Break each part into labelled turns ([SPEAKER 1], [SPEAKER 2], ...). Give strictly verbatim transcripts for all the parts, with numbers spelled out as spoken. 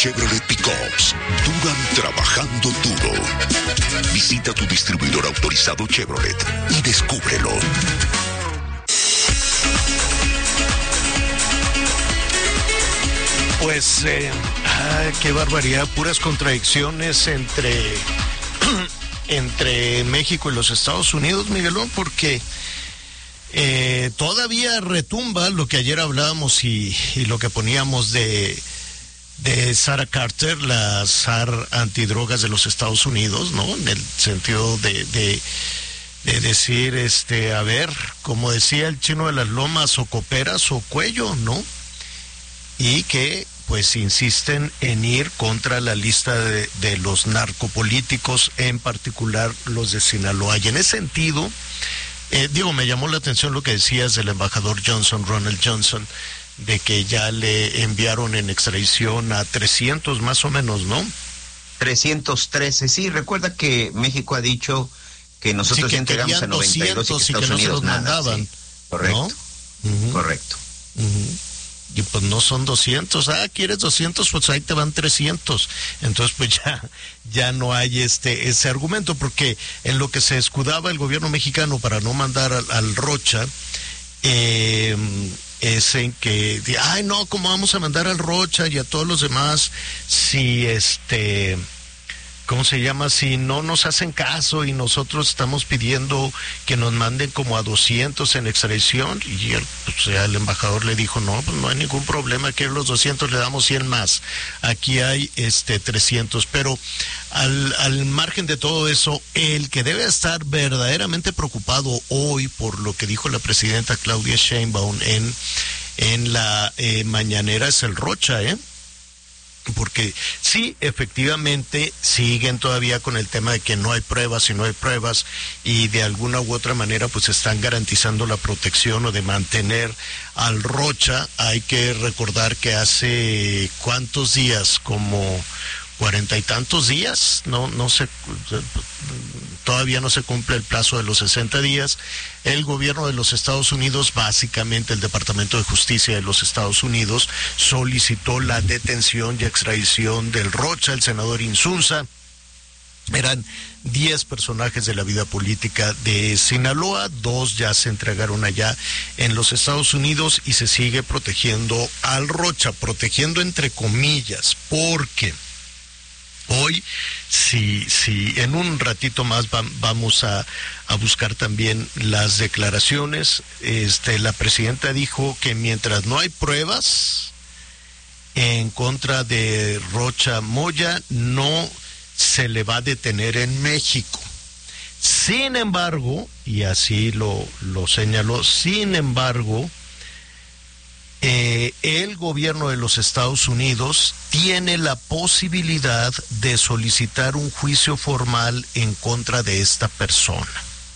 [SPEAKER 1] Chevrolet Pickups duran trabajando duro. Visita tu distribuidor autorizado Chevrolet y descúbrelo.
[SPEAKER 2] Pues, eh, ah, qué barbaridad, puras contradicciones entre, entre México y los Estados Unidos, Miguelón, porque eh, todavía retumba lo que ayer hablábamos y, y lo que poníamos de, de Sarah Carter, la zar antidrogas de los Estados Unidos, ¿no? En el sentido de, de, de decir, este, a ver, como decía el Chino de las Lomas, o cooperas o cuello, ¿no? Y que pues insisten en ir contra la lista de, de los narcopolíticos, en particular los de Sinaloa. Y en ese sentido, eh, digo, me llamó la atención lo que decías del embajador Johnson, Ronald Johnson, de que ya le enviaron en extradición a trescientos más o menos, ¿no?
[SPEAKER 3] trescientos trece, sí, recuerda que México ha dicho que nosotros sí, que entregamos a noventa y dos y que Estados y que no Unidos se los nada, mandaban. Sí. Correcto, ¿no? Uh-huh. Correcto.
[SPEAKER 2] Uh-huh. Y pues no son doscientos, ah, ¿quieres doscientos? Pues ahí te van trescientos. Entonces pues ya, ya no hay este ese argumento, porque en lo que se escudaba el gobierno mexicano para no mandar al, al Rocha, eh, es en que, ay no, ¿cómo vamos a mandar al Rocha y a todos los demás si este... ¿cómo se llama? Si no nos hacen caso y nosotros estamos pidiendo que nos manden como a doscientos en extradición? Y el, pues, el embajador le dijo, no, pues no hay ningún problema, que los doscientos le damos cien más. Aquí hay este trescientos, pero al, al margen de todo eso, el que debe estar verdaderamente preocupado hoy por lo que dijo la presidenta Claudia Sheinbaum en, en la eh, mañanera es el Rocha, ¿eh? Porque sí, efectivamente, siguen todavía con el tema de que no hay pruebas y no hay pruebas, y de alguna u otra manera pues están garantizando la protección o de mantener al Rocha. Hay que recordar que hace cuántos días, como cuarenta y tantos días, no, no sé, todavía no se cumple el plazo de los sesenta días, el gobierno de los Estados Unidos, básicamente el Departamento de Justicia de los Estados Unidos, solicitó la detención y extradición del Rocha, el senador Insunza. Eran diez personajes de la vida política de Sinaloa, dos ya se entregaron allá en los Estados Unidos y se sigue protegiendo al Rocha, protegiendo entre comillas, porque hoy, si, si en un ratito más va, vamos a, a buscar también las declaraciones, este, la presidenta dijo que mientras no hay pruebas en contra de Rocha Moya, no se le va a detener en México. Sin embargo, y así lo, lo señaló, sin embargo, Eh, el gobierno de los Estados Unidos tiene la posibilidad de solicitar un juicio formal en contra de esta persona.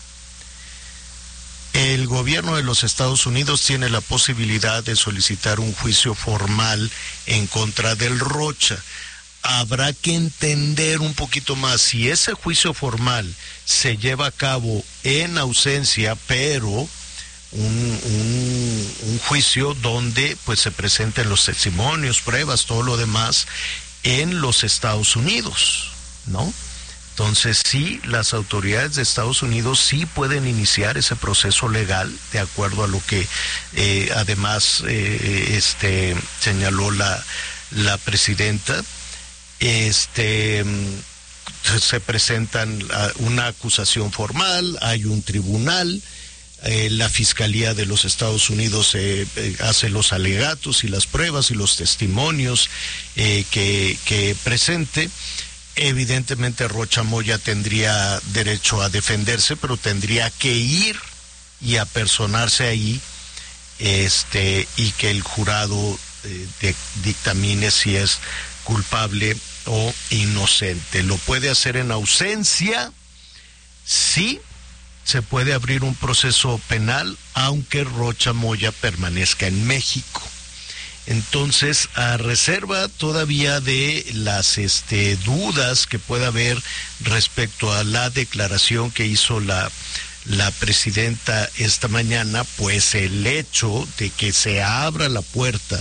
[SPEAKER 2] El gobierno de los Estados Unidos tiene la posibilidad de solicitar un juicio formal en contra del Rocha. Habrá que entender un poquito más si ese juicio formal se lleva a cabo en ausencia, pero Un, un, un juicio donde pues se presenten los testimonios, pruebas, todo lo demás en los Estados Unidos, ¿no? Entonces sí, las autoridades de Estados Unidos sí pueden iniciar ese proceso legal, de acuerdo a lo que eh, además eh, este señaló la, la presidenta. Este se presentan una acusación formal, hay un tribunal. Eh, la Fiscalía de los Estados Unidos eh, eh, hace los alegatos y las pruebas y los testimonios eh, que, que presente. Evidentemente Rocha Moya tendría derecho a defenderse, pero tendría que ir y apersonarse ahí, este, y que el jurado eh, de, dictamine si es culpable o inocente. Lo puede hacer en ausencia, sí. Se puede abrir un proceso penal, aunque Rocha Moya permanezca en México. Entonces, a reserva todavía de las este, dudas que pueda haber respecto a la declaración que hizo la, la presidenta esta mañana, pues el hecho de que se abra la puerta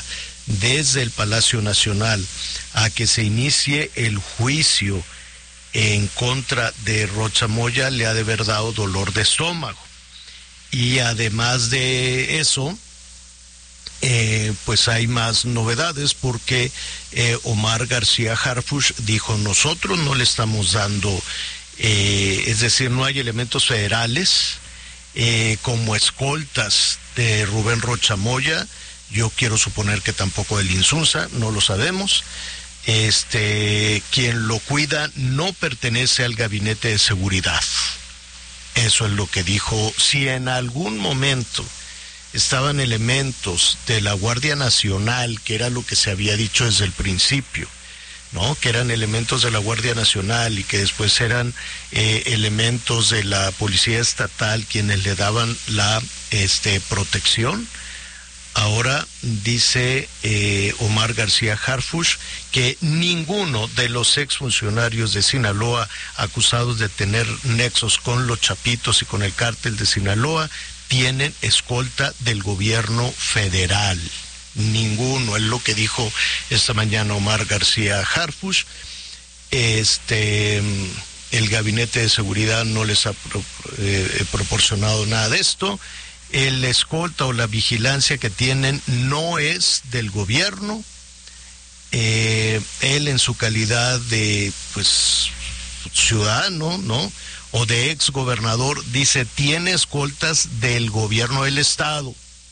[SPEAKER 2] desde el Palacio Nacional a que se inicie el juicio en contra de Rocha Moya le ha de haber dado dolor de estómago. Y además de eso, eh, pues hay más novedades porque eh, Omar García Harfuch dijo: nosotros no le estamos dando, eh, es decir, no hay elementos federales eh, como escoltas de Rubén Rocha Moya. Yo quiero suponer que tampoco del Insunza, no lo sabemos. Este, quien lo cuida no pertenece al gabinete de seguridad. Eso es lo que dijo. Si en algún momento estaban elementos de la Guardia Nacional, que era lo que se había dicho desde el principio, ¿no? Que eran elementos de la Guardia Nacional y que después eran eh, elementos de la Policía Estatal quienes le daban la este, protección. Ahora dice eh, Omar García Harfuch que ninguno de los exfuncionarios de Sinaloa acusados de tener nexos con los Chapitos y con el cártel de Sinaloa tienen escolta del gobierno federal. Ninguno, es lo que dijo esta mañana Omar García Harfuch. Este, el gabinete de seguridad no les ha pro, eh, proporcionado nada de esto. El escolta o la vigilancia que tienen no es del gobierno. Eh, él en su calidad de pues ciudadano, ¿no? O de ex gobernador, dice tiene escoltas del gobierno del estado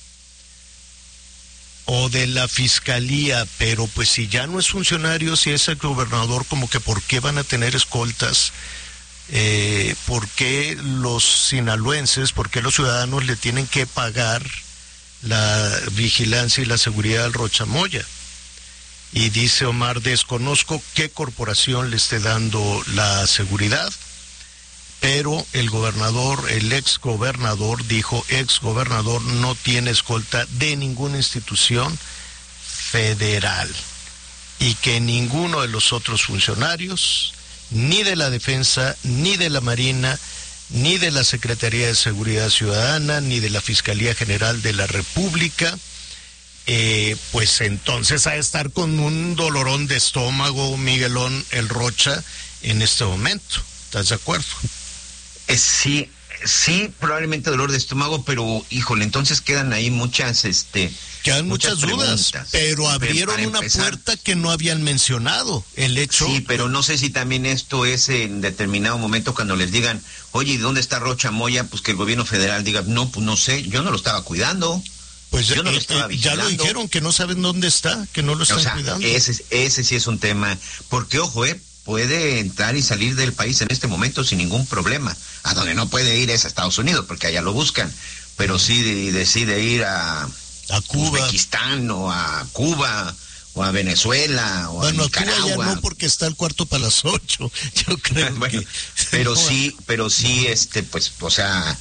[SPEAKER 2] o de la fiscalía, pero pues si ya no es funcionario, si es el gobernador, como que ¿por qué van a tener escoltas? Eh, ¿por qué los sinaloenses, por qué los ciudadanos le tienen que pagar la vigilancia y la seguridad al Rocha Moya? Y dice Omar: desconozco qué corporación le esté dando la seguridad, pero el gobernador, el ex gobernador, dijo, ex gobernador no tiene escolta de ninguna institución federal y que ninguno de los otros funcionarios, ni de la Defensa, ni de la Marina, ni de la Secretaría de Seguridad Ciudadana, ni de la Fiscalía General de la República, eh, pues entonces ha de estar con un dolorón de estómago, Miguelón, el Rocha, en este momento. ¿Estás de acuerdo?
[SPEAKER 3] Eh, sí, sí, probablemente dolor de estómago, pero híjole, entonces quedan ahí muchas, este...
[SPEAKER 2] Quedan muchas, muchas dudas, preguntas. Pero abrieron una empezar, puerta que no habían mencionado, el hecho...
[SPEAKER 3] Sí, pero no sé si también esto es en determinado momento cuando les digan, oye, ¿y dónde está Rocha Moya? Pues que el gobierno federal diga, no, pues no sé, yo no lo estaba cuidando.
[SPEAKER 2] Pues
[SPEAKER 3] yo no
[SPEAKER 2] eh,
[SPEAKER 3] lo estaba
[SPEAKER 2] eh, ya lo dijeron, que no saben dónde está, que no lo están
[SPEAKER 3] o sea,
[SPEAKER 2] cuidando.
[SPEAKER 3] Ese, ese sí es un tema, porque ojo, eh, puede entrar y salir del país en este momento sin ningún problema. A donde no puede ir es a Estados Unidos, porque allá lo buscan, pero sí decide ir a...
[SPEAKER 2] a Cuba,
[SPEAKER 3] Uzbekistán o a Cuba o a Venezuela o
[SPEAKER 2] bueno,
[SPEAKER 3] a Nicaragua.
[SPEAKER 2] Cuba ya no, porque está el cuarto para las ocho, yo creo.
[SPEAKER 3] Bueno,
[SPEAKER 2] que...
[SPEAKER 3] pero no, sí, pero sí, este, pues, o sea,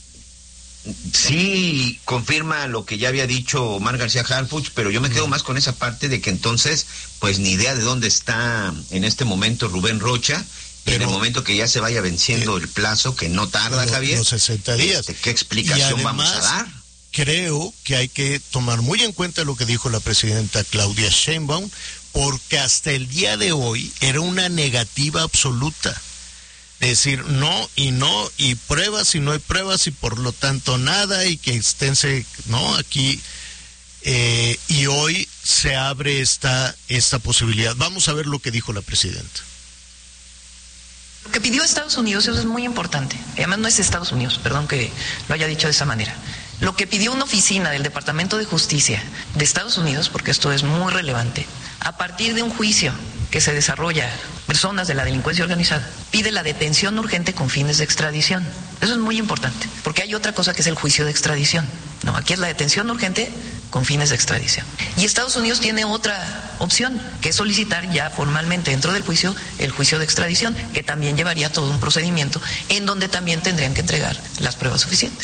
[SPEAKER 3] sí confirma lo que ya había dicho Omar García Harfuch, pero yo me quedo más con esa parte de que entonces, pues ni idea de dónde está en este momento Rubén Rocha. Pero, en el momento que ya se vaya venciendo eh, el plazo, que no tarda,
[SPEAKER 2] los,
[SPEAKER 3] Javier,
[SPEAKER 2] los sesenta días.
[SPEAKER 3] Este, ¿qué explicación además, vamos a dar?
[SPEAKER 2] Creo que hay que tomar muy en cuenta lo que dijo la presidenta Claudia Sheinbaum, porque hasta el día de hoy era una negativa absoluta. Decir no y no, y pruebas y no hay pruebas, y por lo tanto nada, y que esténse, no, aquí, eh, y hoy se abre esta, esta posibilidad. Vamos a ver lo que dijo la presidenta.
[SPEAKER 4] Lo que pidió Estados Unidos, eso es muy importante. Además no es Estados Unidos, perdón que lo haya dicho de esa manera. Lo que pidió una oficina del Departamento de Justicia de Estados Unidos, porque esto es muy relevante, a partir de un juicio que se desarrolla, personas de la delincuencia organizada, pide la detención urgente con fines de extradición. Eso es muy importante, porque hay otra cosa que es el juicio de extradición. No, aquí es la detención urgente con fines de extradición. Y Estados Unidos tiene otra opción, que es solicitar ya formalmente dentro del juicio el juicio de extradición, que también llevaría todo un procedimiento en donde también tendrían que entregar las pruebas suficientes.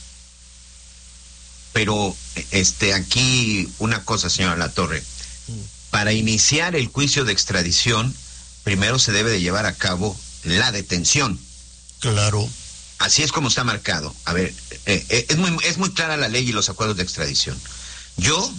[SPEAKER 3] Pero este aquí una cosa, señora Latorre, para iniciar el juicio de extradición, primero se debe de llevar a cabo la detención.
[SPEAKER 2] Claro.
[SPEAKER 3] Así es como está marcado. A ver, eh, eh, es muy es muy clara la ley y los acuerdos de extradición. Yo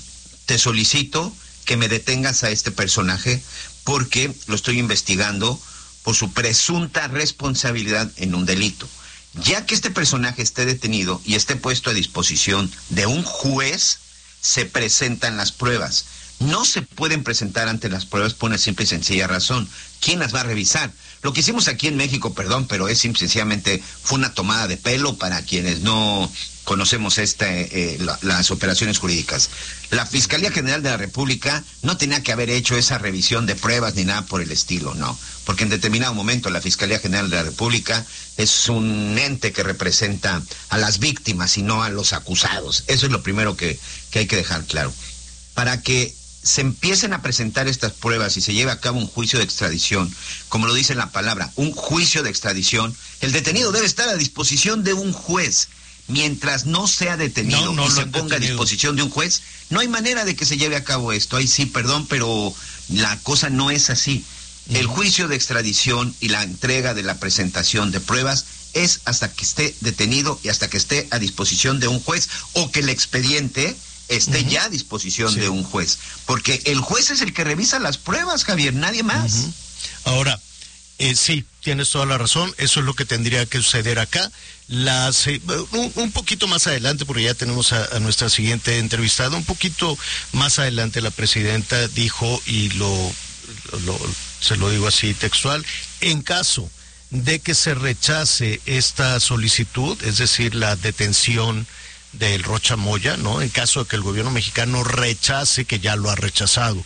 [SPEAKER 3] te solicito que me detengas a este personaje porque lo estoy investigando por su presunta responsabilidad en un delito. Ya que este personaje esté detenido y esté puesto a disposición de un juez, se presentan las pruebas. No se pueden presentar ante las pruebas por una simple y sencilla razón. ¿Quién las va a revisar? Lo que hicimos aquí en México, perdón, pero es simple, sencillamente fue una tomada de pelo para quienes no conocemos este, eh, la, las operaciones jurídicas. La Fiscalía General de la República no tenía que haber hecho esa revisión de pruebas ni nada por el estilo, no. Porque en determinado momento la Fiscalía General de la República es un ente que representa a las víctimas y no a los acusados. Eso es lo primero que, que hay que dejar claro. Para que se empiecen a presentar estas pruebas y se lleve a cabo un juicio de extradición, como lo dice la palabra, un juicio de extradición, el detenido debe estar a disposición de un juez. Mientras no sea detenido
[SPEAKER 2] no, no
[SPEAKER 3] y se ponga
[SPEAKER 2] detenido.
[SPEAKER 3] a disposición de un juez, no hay manera de que se lleve a cabo esto. Ahí sí, perdón, pero la cosa no es así. Uh-huh. El juicio de extradición y la entrega de la presentación de pruebas es hasta que esté detenido y hasta que esté a disposición de un juez o que el expediente esté uh-huh. ya a disposición sí. de un juez. Porque el juez es el que revisa las pruebas, Javier, nadie más.
[SPEAKER 2] Uh-huh. Ahora, eh, sí, tienes toda la razón, eso es lo que tendría que suceder acá. Las, eh, un, un poquito más adelante, porque ya tenemos a, a nuestra siguiente entrevistada, un poquito más adelante la presidenta dijo, y lo, lo se lo digo así textual, en caso de que se rechace esta solicitud, es decir, la detención del Rocha Moya, ¿no? En caso de que el gobierno mexicano rechace, que ya lo ha rechazado,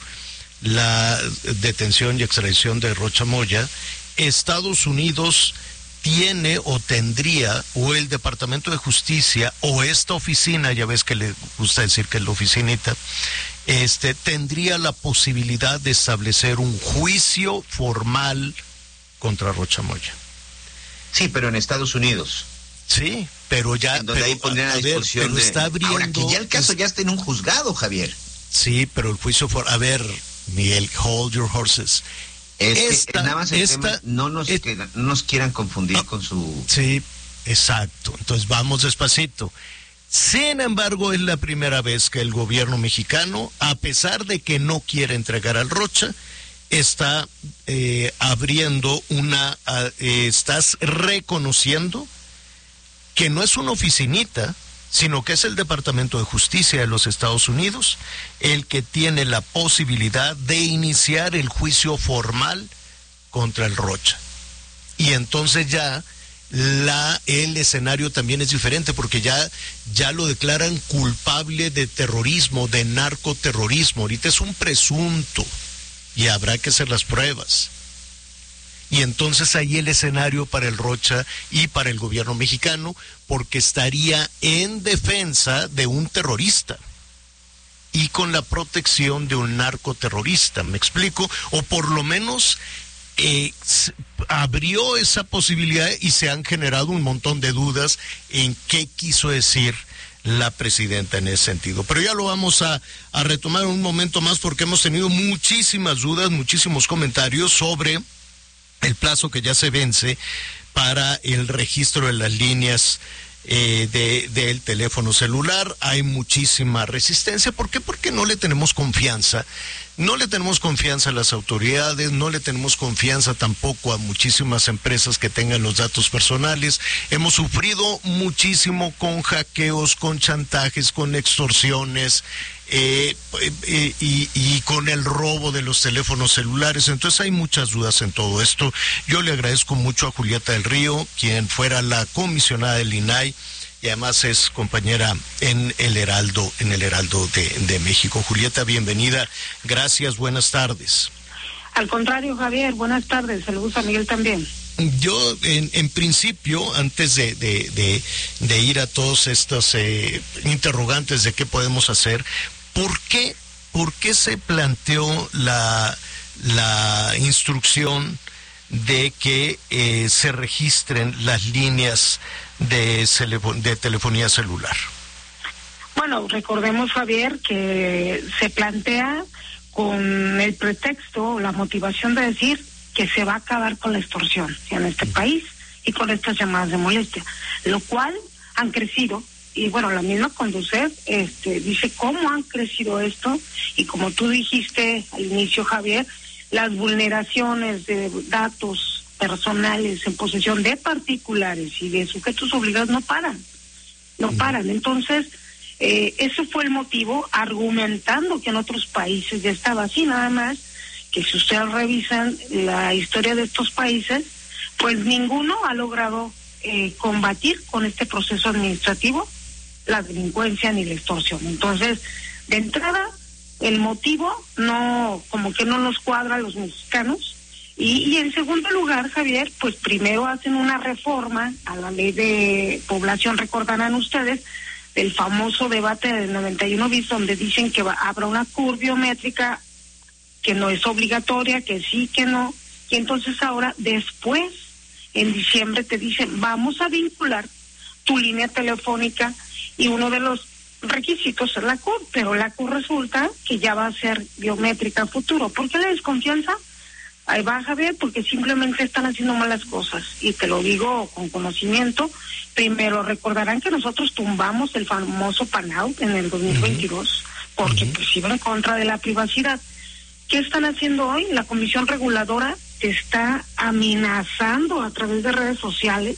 [SPEAKER 2] la detención y extradición de Rocha Moya, Estados Unidos tiene o tendría, o el Departamento de Justicia, o esta oficina, ya ves que le gusta decir que es la oficinita, este, tendría la posibilidad de establecer un juicio formal contra Rocha Moya.
[SPEAKER 3] Sí, pero en Estados Unidos.
[SPEAKER 2] Sí, pero ya...
[SPEAKER 3] En donde
[SPEAKER 2] pero,
[SPEAKER 3] ahí pondrían a, a disposición
[SPEAKER 2] ver, pero
[SPEAKER 3] de...
[SPEAKER 2] está abriendo...
[SPEAKER 3] Ahora, que ya el caso
[SPEAKER 2] es...
[SPEAKER 3] ya está en un juzgado, Javier.
[SPEAKER 2] Sí, pero el juicio for... A ver, Miguel, hold your horses.
[SPEAKER 3] Es
[SPEAKER 2] esta,
[SPEAKER 3] que nada más el
[SPEAKER 2] esta,
[SPEAKER 3] tema, no nos,
[SPEAKER 2] es,
[SPEAKER 3] que, no nos quieran confundir ah, con su...
[SPEAKER 2] Sí, exacto. Entonces vamos despacito. Sin embargo, es la primera vez que el gobierno mexicano, a pesar de que no quiere entregar al Rocha, está eh, abriendo una... Eh, estás reconociendo que no es una oficinita, sino que es el Departamento de Justicia de los Estados Unidos el que tiene la posibilidad de iniciar el juicio formal contra el Rocha. Y entonces ya la el escenario también es diferente, porque ya, ya lo declaran culpable de terrorismo, de narcoterrorismo. Ahorita es un presunto y habrá que hacer las pruebas. Y entonces ahí el escenario para el Rocha y para el gobierno mexicano, porque estaría en defensa de un terrorista y con la protección de un narcoterrorista, ¿me explico? O por lo menos eh, abrió esa posibilidad y se han generado un montón de dudas en qué quiso decir la presidenta en ese sentido. Pero ya lo vamos a, a retomar en un momento más, porque hemos tenido muchísimas dudas, muchísimos comentarios sobre el plazo que ya se vence para el registro de las líneas eh, de, del teléfono celular. Hay muchísima resistencia. ¿Por qué? Porque no le tenemos confianza. No le tenemos confianza a las autoridades, no le tenemos confianza tampoco a muchísimas empresas que tengan los datos personales. Hemos sufrido muchísimo con hackeos, con chantajes, con extorsiones, eh, eh, y, y con el robo de los teléfonos celulares. Entonces hay muchas dudas en todo esto. Yo le agradezco mucho a Julieta del Río, quien fuera la comisionada del I N A I, y además es compañera en el Heraldo, en el Heraldo de, de México. Julieta, bienvenida. Gracias, buenas tardes.
[SPEAKER 5] Al contrario, Javier, buenas tardes. Saludos a Miguel también.
[SPEAKER 2] Yo, en, en principio, antes de, de, de, de ir a todos estos eh, interrogantes de qué podemos hacer, ¿por qué, por qué se planteó la, la instrucción de que eh, se registren las líneas de, de telefonía celular?
[SPEAKER 5] Bueno, recordemos, Javier, que se plantea con el pretexto, la motivación de decir que se va a acabar con la extorsión en este país y con estas llamadas de molestia, lo cual han crecido y bueno, la misma Conducef este, dice cómo han crecido esto, y como tú dijiste al inicio, Javier, las vulneraciones de datos personales en posesión de particulares y de sujetos obligados no paran, no paran. Entonces, eh, ese fue el motivo, argumentando que en otros países ya estaba así, nada más que si ustedes revisan la historia de estos países, pues ninguno ha logrado eh, combatir con este proceso administrativo la delincuencia ni la extorsión. Entonces, de entrada, el motivo no, como que no nos cuadra a los mexicanos. Y, y en segundo lugar, Javier, pues primero hacen una reforma a la ley de población, recordarán ustedes, del famoso debate del noventa y uno bis, donde dicen que va, habrá una curva biométrica que no es obligatoria, que sí, que no. Y entonces ahora, después, en diciembre, te dicen, vamos a vincular tu línea telefónica, y uno de los requisitos es la C U R, pero la C U R resulta que ya va a ser biométrica a futuro. ¿Por qué la desconfianza? Ahí va, Javier, porque simplemente están haciendo malas cosas, y te lo digo con conocimiento. Primero, recordarán que nosotros tumbamos el famoso PAN-Out en el dos mil veintidós, uh-huh. porque uh-huh. pues iba en contra de la privacidad. ¿Qué están haciendo hoy? La Comisión Reguladora te está amenazando a través de redes sociales,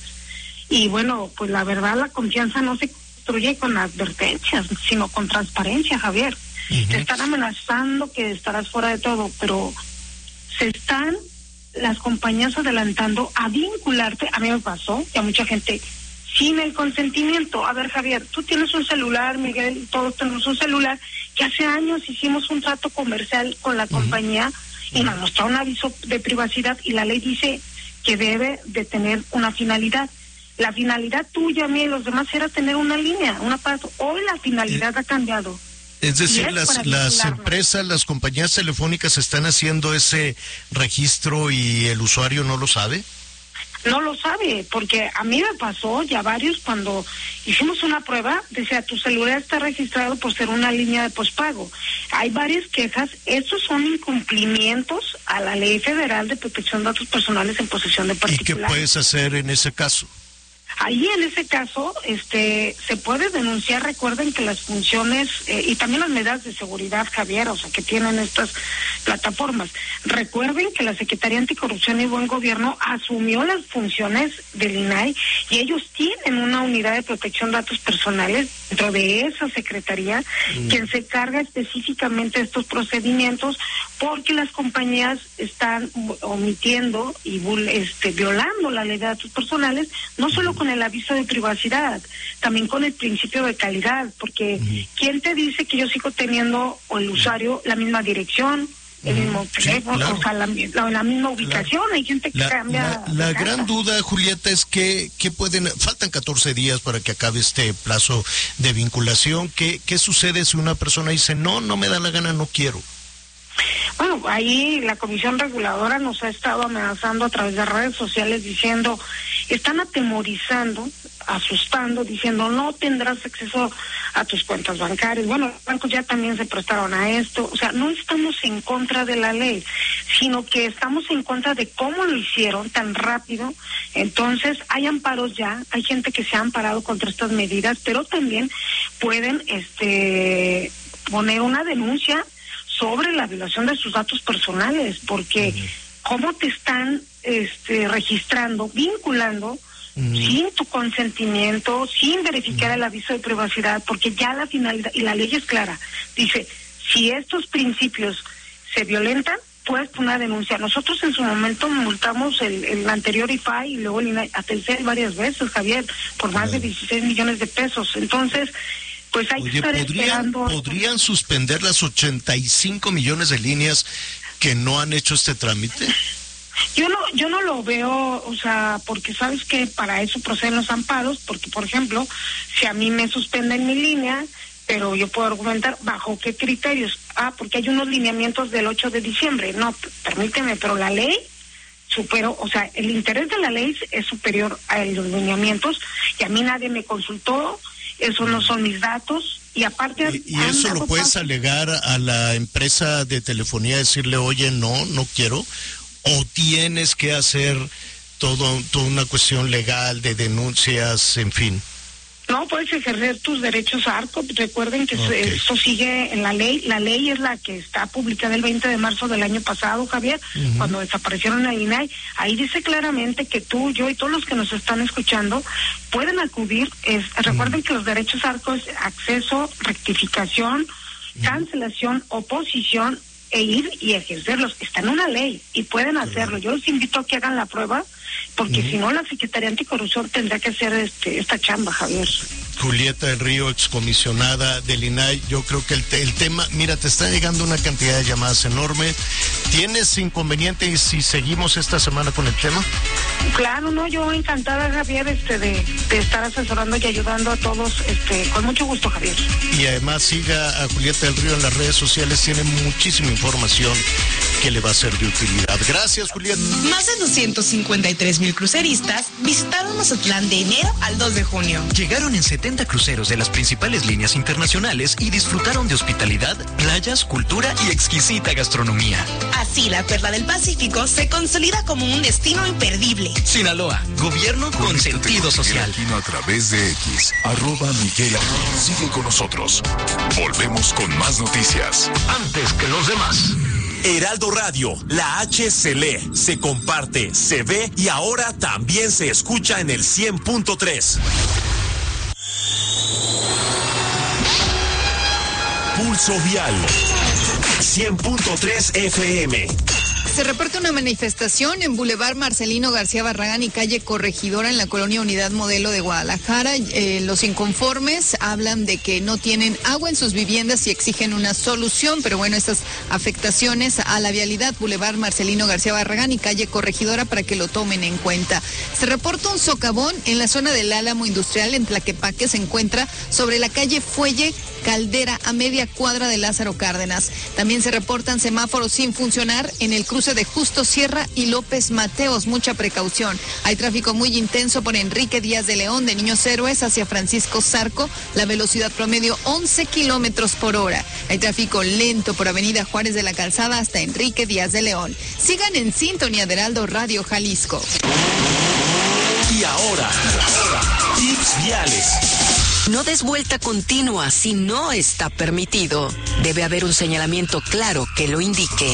[SPEAKER 5] y bueno, pues la verdad, la confianza no se construye con advertencias, sino con transparencia, Javier. Uh-huh. Te están amenazando que estarás fuera de todo, pero se están las compañías adelantando a vincularte. A mí me pasó, y a mucha gente, sin el consentimiento. A ver, Javier, tú tienes un celular, Miguel, todos tenemos un celular, que hace años hicimos un trato comercial con la uh-huh. compañía, y nos mostró un aviso de privacidad, y la ley dice que debe de tener una finalidad. La finalidad tuya, mía y los demás era tener una línea, un aparato. Hoy la finalidad eh, ha cambiado.
[SPEAKER 2] Es decir, es las, las empresas, las compañías telefónicas están haciendo ese registro y el usuario no lo sabe.
[SPEAKER 5] No lo sabe, porque a mí me pasó ya varios, cuando hicimos una prueba, decía, tu celular está registrado por ser una línea de pospago. Hay varias quejas. Estos son incumplimientos a la Ley Federal de Protección de Datos Personales en posesión de particulares.
[SPEAKER 2] ¿Y qué puedes hacer en ese caso?
[SPEAKER 5] Ahí en ese caso este se puede denunciar. Recuerden que las funciones eh, y también las medidas de seguridad, Javier, o sea, que tienen estas plataformas. Recuerden que la Secretaría Anticorrupción y Buen Gobierno asumió las funciones del I N A I, y ellos tienen una unidad de protección de datos personales dentro de esa secretaría, mm. quien se carga específicamente de estos procedimientos, porque las compañías están omitiendo y este, violando la ley de datos personales, no solo con el aviso de privacidad, también con el principio de calidad, porque uh-huh. ¿quién te dice que yo sigo teniendo, o el usuario, la misma dirección, el uh-huh. mismo teléfono, sí, claro. o sea, la, la, la misma ubicación? Claro. Hay gente que la, cambia.
[SPEAKER 2] La, la gran duda, Julieta, es que, que pueden, faltan catorce días para que acabe este plazo de vinculación. ¿Qué, qué sucede si una persona dice, no, no me da la gana, no quiero?
[SPEAKER 5] Bueno, ahí la Comisión Reguladora nos ha estado amenazando a través de redes sociales, diciendo, están atemorizando, asustando, diciendo, no tendrás acceso a tus cuentas bancarias. Bueno, los bancos ya también se prestaron a esto. O sea, no estamos en contra de la ley, sino que estamos en contra de cómo lo hicieron tan rápido. Entonces, hay amparos ya, hay gente que se ha amparado contra estas medidas, pero también pueden este poner una denuncia sobre la violación de sus datos personales, porque uh-huh. cómo te están este registrando, vinculando uh-huh. sin tu consentimiento, sin verificar uh-huh. el aviso de privacidad, porque ya la finalidad, y la ley es clara, dice, si estos principios se violentan, puedes poner una denuncia. Nosotros en su momento multamos el, el anterior I F A I y luego el I N A I a Telcel varias veces, Javier, por más uh-huh. de dieciséis millones de pesos. Entonces, pues hay
[SPEAKER 2] Oye,
[SPEAKER 5] que estar
[SPEAKER 2] ¿podrían,
[SPEAKER 5] esperando.
[SPEAKER 2] ¿podrían suspender las ochenta y cinco millones de líneas que no han hecho este trámite?
[SPEAKER 5] Yo no, yo no lo veo, o sea, porque sabes que para eso proceden los amparos, porque por ejemplo, si a mí me suspenden mi línea, pero yo puedo argumentar bajo qué criterios. Ah, porque hay unos lineamientos del ocho de diciembre. No, permíteme, pero la ley superó, o sea, el interés de la ley es superior a los lineamientos, y a mí nadie me consultó. Esos no son mis datos, y aparte...
[SPEAKER 2] ¿Y, y eso lo puedes paso? alegar a la empresa de telefonía, decirle, oye, no, no quiero? ¿O tienes que hacer todo, toda una cuestión legal de denuncias, en fin?
[SPEAKER 5] No, puedes ejercer tus derechos A R C O P. Recuerden que okay. esto sigue en la ley. La ley es la que está publicada el veinte de marzo del año pasado, Javier, uh-huh. cuando desaparecieron el I N A I. Ahí dice claramente que tú, yo y todos los que nos están escuchando pueden acudir. Es, uh-huh. Recuerden que los derechos A R C O es acceso, rectificación, uh-huh. cancelación, oposición e ir y ejercerlos. Está en una ley y pueden hacerlo. Yo los invito a que hagan la prueba, porque uh-huh. si no, la Secretaría Anticorrupción tendrá que hacer este, esta chamba, Javier.
[SPEAKER 2] Julieta del Río, excomisionada del I N A I, yo creo que el, te, el tema, mira, te está llegando una cantidad de llamadas enorme. ¿Tienes inconveniente si seguimos esta semana con el tema?
[SPEAKER 5] Claro, no, yo encantada, Javier, este, de, de estar asesorando y ayudando a todos, este, con mucho gusto, Javier.
[SPEAKER 2] Y además siga a Julieta del Río en las redes sociales, tiene muchísima información que le va a ser de utilidad. Gracias, Julieta.
[SPEAKER 6] Más de doscientos cincuenta y tres mil cruceristas visitaron Mazatlán de enero al dos de junio.
[SPEAKER 7] Llegaron en setenta cruceros de las principales líneas internacionales y disfrutaron de hospitalidad, playas, cultura y exquisita gastronomía.
[SPEAKER 6] Así, la Perla del Pacífico se consolida como un destino imperdible.
[SPEAKER 7] Sinaloa, gobierno con sentido social.
[SPEAKER 1] A través de X, arroba Miguel Aquino. Sigue con nosotros. Volvemos con más noticias.
[SPEAKER 7] Antes que los demás.
[SPEAKER 8] Heraldo Radio, la H se lee, se comparte, se ve y ahora también se escucha en el cien punto tres. Pulso Vial, cien punto tres F M.
[SPEAKER 9] Se reporta una manifestación en Boulevard Marcelino García Barragán y calle Corregidora en la colonia Unidad Modelo de Guadalajara. Eh, los inconformes hablan de que no tienen agua en sus viviendas y exigen una solución, pero bueno, estas afectaciones a la vialidad Boulevard Marcelino García Barragán y calle Corregidora para que lo tomen en cuenta. Se reporta un socavón en la zona del Álamo Industrial en Tlaquepaque, se encuentra sobre la calle Fuelle Caldera a media cuadra de Lázaro Cárdenas. También se reportan semáforos sin funcionar en el cruce de Justo Sierra y López Mateos. Mucha precaución. Hay tráfico muy intenso por Enrique Díaz de León de Niños Héroes hacia Francisco Zarco. La velocidad promedio once kilómetros por hora. Hay tráfico lento por Avenida Juárez de la Calzada hasta Enrique Díaz de León. Sigan en sintonía de Heraldo Radio Jalisco.
[SPEAKER 8] Y ahora, tips viales.
[SPEAKER 10] No des vuelta continua si no está permitido. Debe haber un señalamiento claro que lo indique.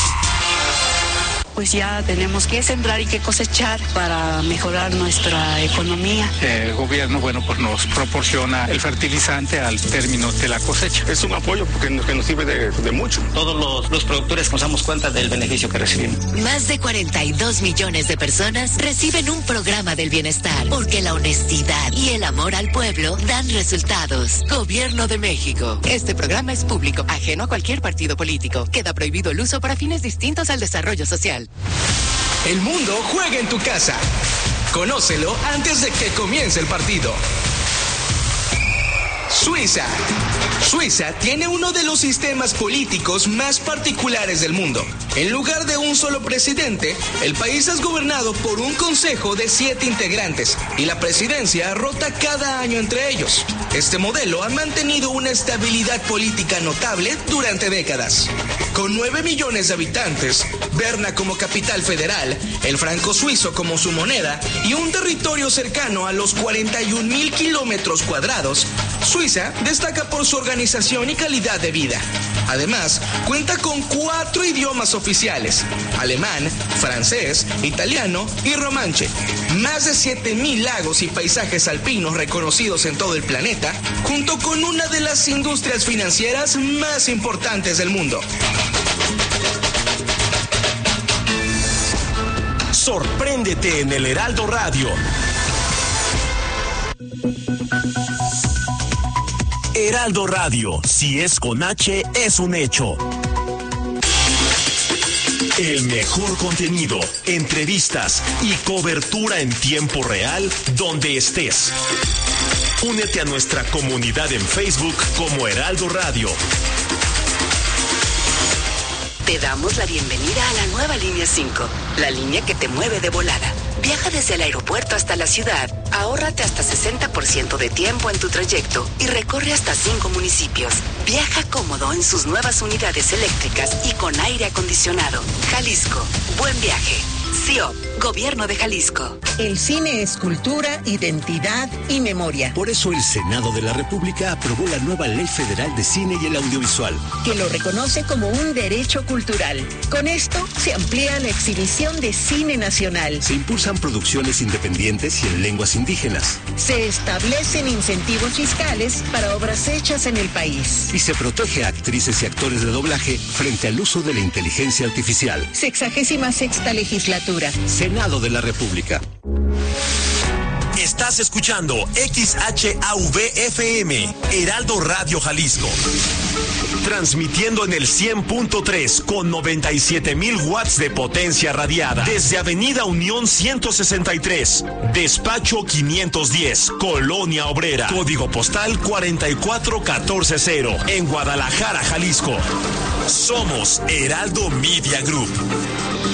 [SPEAKER 11] Pues ya tenemos que sembrar y que cosechar para mejorar nuestra economía.
[SPEAKER 12] El gobierno, bueno, pues nos proporciona el fertilizante al término de la cosecha.
[SPEAKER 13] Es un apoyo porque nos, que nos sirve de, de mucho.
[SPEAKER 14] Todos los, los productores nos damos cuenta del beneficio que recibimos.
[SPEAKER 10] Más de cuarenta y dos millones de personas reciben un programa del bienestar, porque la honestidad y el amor al pueblo dan resultados. Gobierno de México. Este programa es público, ajeno a cualquier partido político. Queda prohibido el uso para fines distintos al desarrollo social.
[SPEAKER 15] El mundo juega en tu casa. Conócelo antes de que comience el partido. Suiza. Suiza tiene uno de los sistemas políticos más particulares del mundo. En lugar de un solo presidente, el país es gobernado por un consejo de siete integrantes y la presidencia rota cada año entre ellos. Este modelo ha mantenido una estabilidad política notable durante décadas. Con nueve millones de habitantes, Berna como capital federal, el franco suizo como su moneda y un territorio cercano a los cuarenta y un mil kilómetros cuadrados, Suiza destaca por su organización y calidad de vida. Además, cuenta con cuatro idiomas oficiales: alemán, francés, italiano y romanche. Más de siete mil lagos y paisajes alpinos reconocidos en todo el planeta, junto con una de las industrias financieras más importantes del mundo.
[SPEAKER 8] Sorpréndete en el Heraldo Radio. Heraldo Radio, si es con H, es un hecho. El mejor contenido, entrevistas y cobertura en tiempo real donde estés. Únete a nuestra comunidad en Facebook como Heraldo Radio.
[SPEAKER 10] Te damos la bienvenida a la nueva línea cinco, la línea que te mueve de volada. Viaja desde el aeropuerto hasta la ciudad, ahórrate hasta sesenta por ciento de tiempo en tu trayecto y recorre hasta cinco municipios. Viaja cómodo en sus nuevas unidades eléctricas y con aire acondicionado. Jalisco, buen viaje. C I O P, Gobierno de Jalisco.
[SPEAKER 16] El cine es cultura, identidad y memoria.
[SPEAKER 17] Por eso el Senado de la República aprobó la nueva Ley Federal de Cine y el Audiovisual,
[SPEAKER 16] que lo reconoce como un derecho cultural. Con esto se amplía la exhibición de cine nacional.
[SPEAKER 17] Se impulsan producciones independientes y en lenguas indígenas.
[SPEAKER 16] Se establecen incentivos fiscales para obras hechas en el país.
[SPEAKER 17] Y se protege a actrices y actores de doblaje frente al uso de la inteligencia artificial.
[SPEAKER 16] Sexagésima sexta legislatura.
[SPEAKER 17] Senado de la República.
[SPEAKER 8] Estás escuchando X H A V F M, Heraldo Radio Jalisco. Transmitiendo en el cien punto tres con noventa y siete mil watts de potencia radiada. Desde Avenida Unión ciento sesenta y tres, Despacho quinientos diez, Colonia Obrera. Código postal cuarenta y cuatro catorce cero, en Guadalajara, Jalisco. Somos Heraldo Media Group.